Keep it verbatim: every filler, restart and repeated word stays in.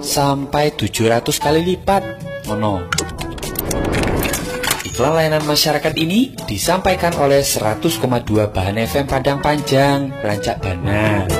sampai tujuh ratus kali lipat. Ngono. Iklan layanan masyarakat ini disampaikan oleh seratus koma dua Bahan F M Padang Panjang, Rancak Bana.